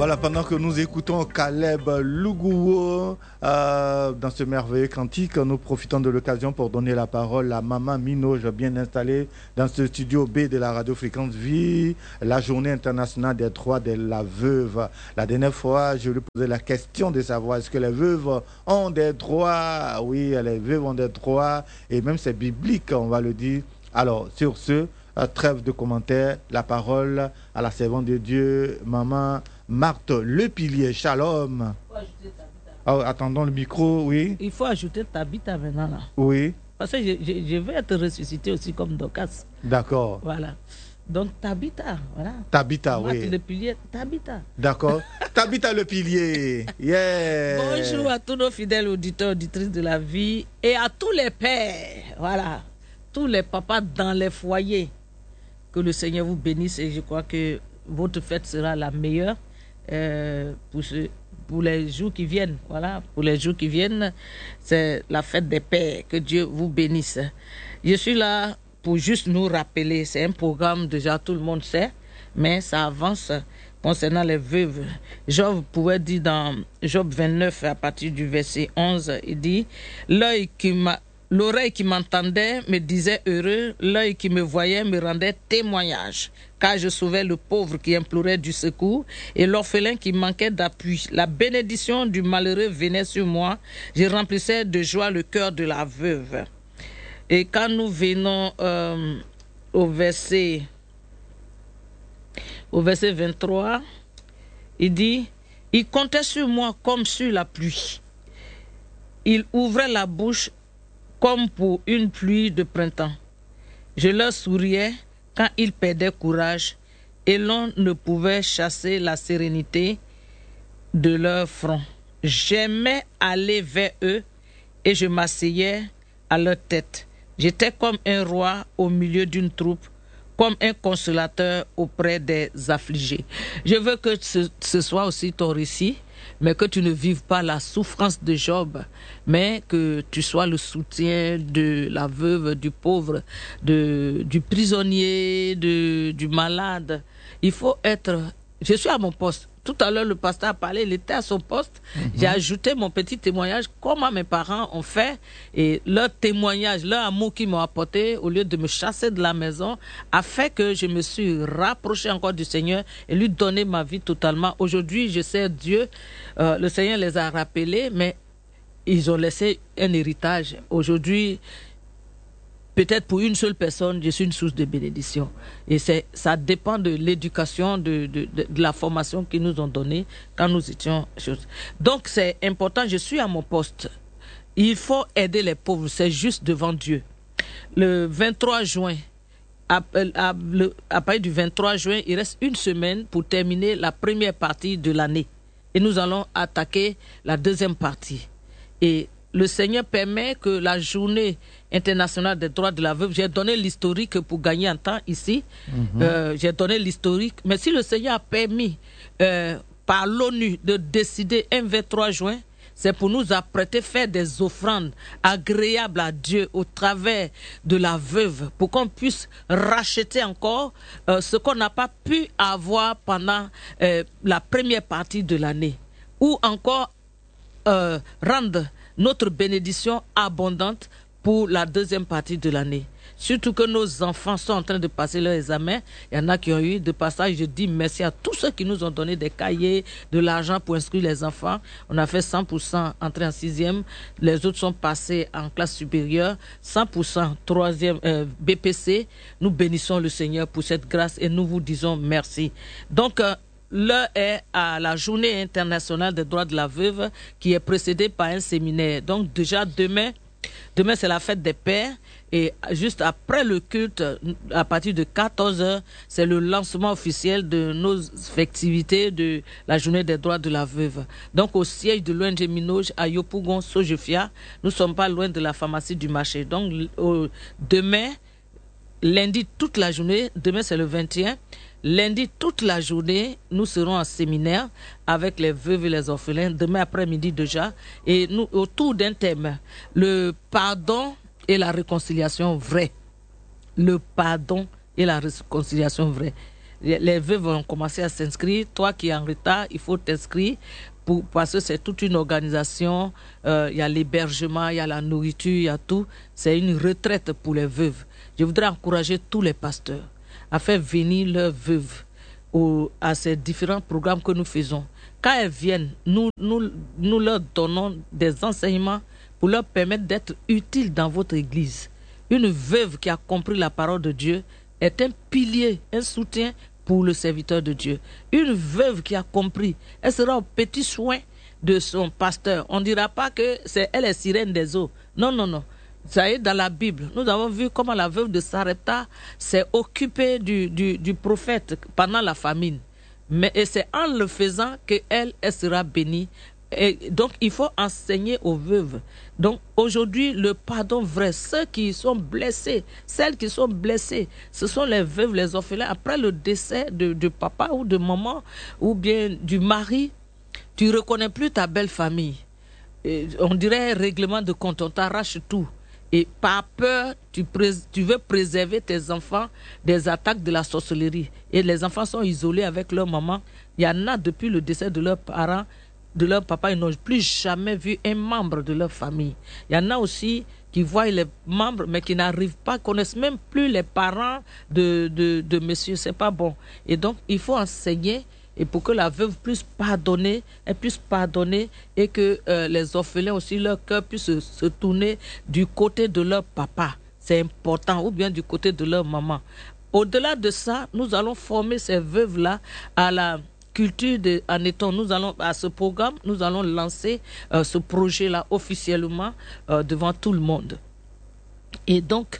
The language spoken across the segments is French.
Voilà, pendant que nous écoutons Caleb Lougouo dans ce merveilleux cantique, nous profitons de l'occasion pour donner la parole à Maman Minoge, bien installée dans ce studio B de la Radio Fréquence Vie, la journée internationale des droits de la veuve. La dernière fois, je lui posais la question de savoir est-ce que les veuves ont des droits. Oui, les veuves ont des droits, et même c'est biblique, on va le dire. Alors, sur ce, trêve de commentaires, la parole à la servante de Dieu, Maman Marthe Lepilier. Shalom. Oh, attendons le micro, oui. Il faut ajouter Tabitha maintenant là. Oui. Parce que je vais être ressuscité aussi comme Dorcas. D'accord. Voilà. Donc Tabitha, voilà. Tabitha, Marthe oui. Lepilier, Tabitha. D'accord. Tabitha Lepilier. Yeah. Bonjour à tous nos fidèles auditeurs, auditrices de la vie et à tous les pères. Voilà. Tous les papas dans les foyers. Que le Seigneur vous bénisse et je crois que votre fête sera la meilleure pour les jours qui viennent. Voilà, pour les jours qui viennent, c'est la fête des pères. Que Dieu vous bénisse. Je suis là pour juste nous rappeler, c'est un programme déjà tout le monde sait, mais ça avance concernant les veuves. Job pouvait dire dans Job 29 à partir du verset 11, il dit « L'oreille qui m'entendait me disait heureux, l'œil qui me voyait me rendait témoignage, car je sauvais le pauvre qui implorait du secours et l'orphelin qui manquait d'appui. La bénédiction du malheureux venait sur moi, je remplissais de joie le cœur de la veuve. » Et quand nous venons au verset 23, il dit « Il comptait sur moi comme sur la pluie. Il ouvrait la bouche comme pour une pluie de printemps. Je leur souriais quand ils perdaient courage et l'on ne pouvait chasser la sérénité de leur front. J'aimais aller vers eux et je m'asseyais à leur tête. J'étais comme un roi au milieu d'une troupe, comme un consolateur auprès des affligés. » Je veux que ce soit aussi ton récit, mais que tu ne vives pas la souffrance de Job, mais que tu sois le soutien de la veuve, du pauvre, du prisonnier, du malade. Il faut être... Je suis à mon poste. Tout à l'heure, le pasteur a parlé, il était à son poste. J'ai ajouté mon petit témoignage, comment mes parents ont fait, et leur témoignage, leur amour qu'ils m'ont apporté, au lieu de me chasser de la maison, a fait que je me suis rapproché encore du Seigneur et lui donner ma vie totalement. Aujourd'hui, je sais Dieu, le Seigneur les a rappelés, mais ils ont laissé un héritage. Aujourd'hui, peut-être pour une seule personne, je suis une source de bénédiction. Et ça dépend de l'éducation, de la formation qu'ils nous ont donnée quand nous étions choses. Donc c'est important, je suis à mon poste. Il faut aider les pauvres, c'est juste devant Dieu. Le 23 juin, à partir du 23 juin, il reste une semaine pour terminer la première partie de l'année. Et nous allons attaquer la deuxième partie. Et le Seigneur permet que la journée internationale des droits de la veuve, j'ai donné l'historique pour gagner en temps ici, j'ai donné l'historique, mais si le Seigneur a permis par l'ONU de décider un 23 juin, c'est pour nous apprêter, faire des offrandes agréables à Dieu au travers de la veuve, pour qu'on puisse racheter encore ce qu'on n'a pas pu avoir pendant la première partie de l'année, ou encore rendre notre bénédiction abondante pour la deuxième partie de l'année. Surtout que nos enfants sont en train de passer leur examen. Il y en a qui ont eu de passage. Je dis merci à tous ceux qui nous ont donné des cahiers, de l'argent pour inscrire les enfants. On a fait 100% entrée en 6e. Les autres sont passés en classe supérieure. 100% 3e BPC. Nous bénissons le Seigneur pour cette grâce et nous vous disons merci. Donc, l'heure est à la journée internationale des droits de la veuve qui est précédée par un séminaire. Donc déjà demain c'est la fête des pères et juste après le culte, à partir de 14h, c'est le lancement officiel de nos festivités de la journée des droits de la veuve. Donc au siège de l'ONG Minoge à Yopougon, Sojefia, nous ne sommes pas loin de la pharmacie du marché. Donc demain, lundi toute la journée, demain c'est le 21, lundi toute la journée, nous serons en séminaire avec les veuves et les orphelins, demain après-midi déjà, et nous autour d'un thème, le pardon et la réconciliation vraie. Le pardon et la réconciliation vraie. Les veuves vont commencer à s'inscrire. Toi qui es en retard, il faut t'inscrire parce que c'est toute une organisation. Il y a l'hébergement, il y a la nourriture, il y a tout. C'est une retraite pour les veuves. Je voudrais encourager tous les pasteurs à faire venir leurs veuves à ces différents programmes que nous faisons. Quand elles viennent, nous leur donnons des enseignements pour leur permettre d'être utiles dans votre église. Une veuve qui a compris la parole de Dieu est un pilier, un soutien pour le serviteur de Dieu. Une veuve qui a compris, elle sera au petit soin de son pasteur. On ne dira pas que c'est elle est sirène des eaux. Non, non, non. Ça est dans la Bible. Nous avons vu comment la veuve de Sarepta s'est occupée du prophète pendant la famine. Et c'est en le faisant qu'elle sera bénie. Et donc, il faut enseigner aux veuves. Donc, aujourd'hui, le pardon vrai, ceux qui sont blessés, celles qui sont blessées, ce sont les veuves, les orphelins. Après le décès de papa ou de maman, ou bien du mari, tu ne reconnais plus ta belle famille. Et on dirait règlement de compte, on t'arrache tout. Et par peur, tu veux préserver tes enfants des attaques de la sorcellerie. Et les enfants sont isolés avec leur maman. Il y en a depuis le décès de leurs parents, de leur papa, ils n'ont plus jamais vu un membre de leur famille. Il y en a aussi qui voient les membres, mais qui n'arrivent pas, connaissent même plus les parents de monsieur. C'est pas bon. Et donc, il faut enseigner, et pour que la veuve puisse pardonner, elle puisse pardonner, et que les orphelins aussi, leur cœur puisse se tourner du côté de leur papa. C'est important, ou bien du côté de leur maman. Au-delà de ça, nous allons former ces veuves-là à la culture en étant, nous allons à ce programme, nous allons lancer ce projet-là officiellement devant tout le monde. Et donc,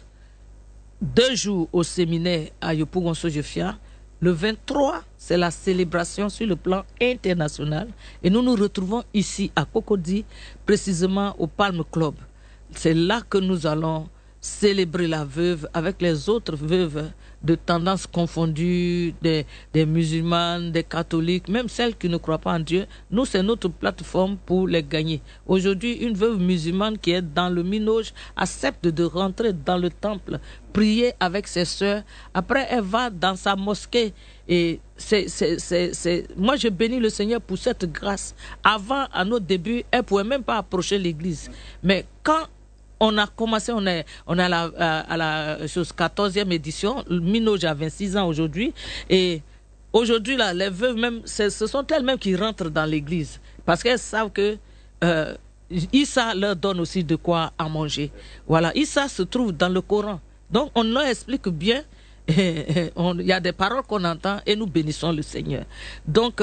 2 jours au séminaire à Yopougon-Sojefia. Le 23, c'est la célébration sur le plan international. Et nous nous retrouvons ici à Cocody, précisément au Palm Club. C'est là que nous allons célébrer la veuve avec les autres veuves de tendances confondues, des musulmanes, des catholiques, même celles qui ne croient pas en Dieu. Nous, c'est notre plateforme pour les gagner. Aujourd'hui, une veuve musulmane qui est dans le Minoge accepte de rentrer dans le temple, prier avec ses sœurs. Après, elle va dans sa mosquée. Et moi, je bénis le Seigneur pour cette grâce. Avant, à nos débuts, elle ne pouvait même pas approcher l'église. Mais quand on a commencé, on est à la 14e édition. Le Minoge a 26 ans aujourd'hui. Et aujourd'hui, là, les veuves, même, ce sont elles-mêmes qui rentrent dans l'église. Parce qu'elles savent que Issa leur donne aussi de quoi à manger. Voilà, Issa se trouve dans le Coran. Donc, on leur explique bien. Il y a des paroles qu'on entend et nous bénissons le Seigneur. Donc,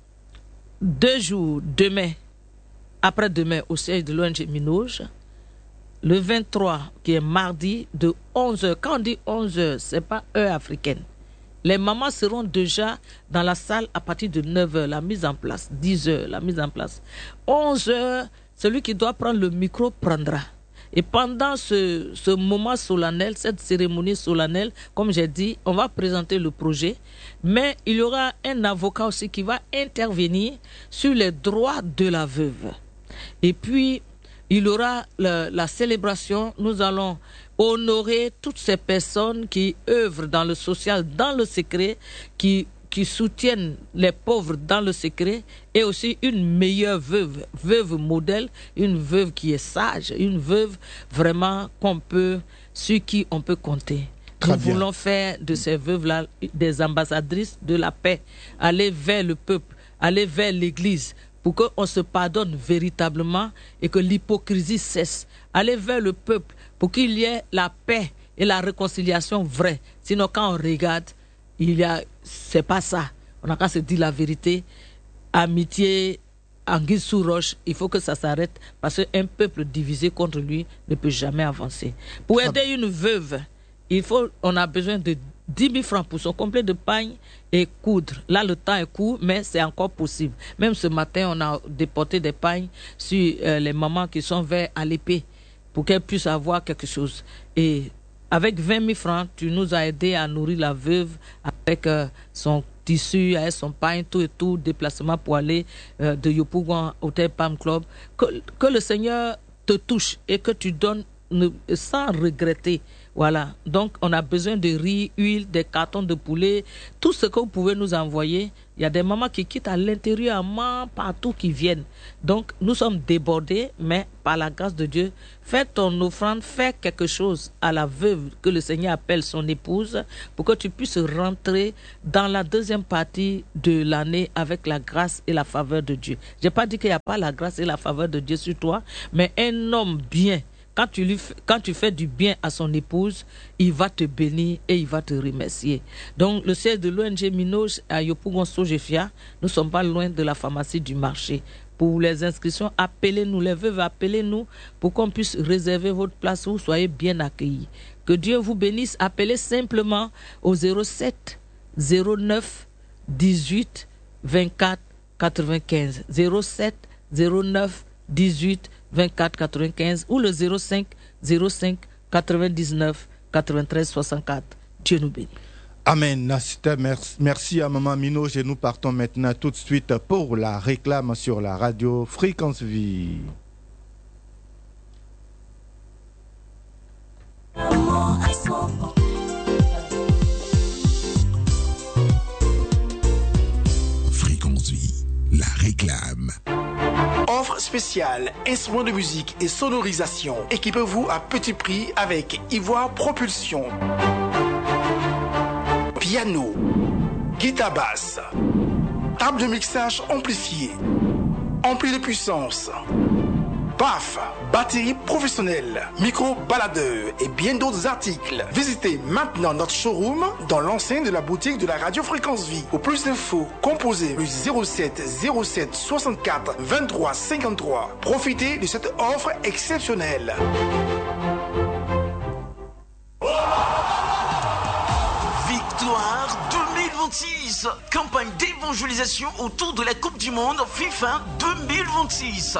2 jours, demain, après-demain, au siège de l'ONG Minoge. Le 23, qui est mardi, de 11h. Quand on dit 11h, ce n'est pas heure africaine. Les mamans seront déjà dans la salle à partir de 9h, la mise en place. 10h, la mise en place. 11h, celui qui doit prendre le micro prendra. Et pendant ce moment solennel, cette cérémonie solennelle, comme j'ai dit, on va présenter le projet. Mais il y aura un avocat aussi qui va intervenir sur les droits de la veuve. Et puis, il y aura la célébration. Nous allons honorer toutes ces personnes qui œuvrent dans le social, dans le secret, qui soutiennent les pauvres dans le secret, et aussi une meilleure veuve modèle, une veuve qui est sage, une veuve vraiment sur qui on peut compter. Nous voulons faire de ces veuves-là des ambassadrices de la paix, aller vers le peuple, aller vers l'Église, pour qu'on se pardonne véritablement et que l'hypocrisie cesse. Aller vers le peuple pour qu'il y ait la paix et la réconciliation vraie. Sinon, quand on regarde, c'est pas ça. On n'a qu'à se dire la vérité. Amitié, anguille sous roche, il faut que ça s'arrête parce qu'un peuple divisé contre lui ne peut jamais avancer. Pour aider une veuve, on a besoin de 10 000 francs pour son complet de pagne et coudre. Là, le temps est court, mais c'est encore possible. Même ce matin, on a déporté des pagnes sur les mamans qui sont vers à l'épée pour qu'elles puissent avoir quelque chose. Et avec 20 000 francs, tu nous as aidé à nourrir la veuve avec son tissu, avec son pain, tout et tout, déplacement pour aller de Yopougon au Hôtel Palm Club. Que le Seigneur te touche et que tu donnes sans regretter. Voilà, donc on a besoin de riz, huile, des cartons de poulet, tout ce que vous pouvez nous envoyer. Il y a des mamans qui quittent à l'intérieur, partout qui viennent. Donc nous sommes débordés, mais par la grâce de Dieu, fais ton offrande, fais quelque chose à la veuve que le Seigneur appelle son épouse, pour que tu puisses rentrer dans la deuxième partie de l'année avec la grâce et la faveur de Dieu. Je n'ai pas dit qu'il n'y a pas la grâce et la faveur de Dieu sur toi, mais un homme bien, quand tu fais du bien à son épouse, il va te bénir et il va te remercier. Donc, le siège de l'ONG Minoge à Yopougonso Jefia, nous ne sommes pas loin de la pharmacie du marché. Pour les inscriptions, appelez-nous, les veuves, appelez-nous pour qu'on puisse réserver votre place, vous soyez bien accueillis. Que Dieu vous bénisse. Appelez simplement au 07 09 18 24 95. 07 09 18 24 95 ou le 05 05 99 93 64. Dieu nous bénit. Amen. Merci à Maman Minoge et nous partons maintenant tout de suite pour la réclame sur la radio Fréquence Vie. Fréquence Vie, la réclame. Offre spéciale, instruments de musique et sonorisation. Équipez-vous à petit prix avec Ivoire Propulsion. Piano, guitare basse, table de mixage amplifiée, ampli de puissance, PAF, batterie professionnelle, micro-baladeur et bien d'autres articles. Visitez maintenant notre showroom dans l'enceinte de la boutique de la radio Fréquence Vie. Pour plus d'infos, composez le 07 07 64 23 53. Profitez de cette offre exceptionnelle. Victoire 2026. Campagne d'évangélisation autour de la Coupe du Monde FIFA 2026.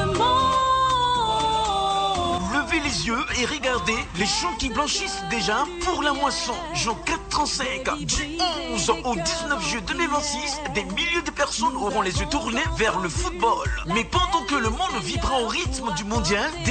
Levez les yeux et regardez les champs qui blanchissent déjà pour la moisson. Jean 4:35. Du 11 au 19 juillet 2026, des milliers de personnes auront les yeux tournés vers le football. Mais pendant que le monde vivra au rythme du mondial,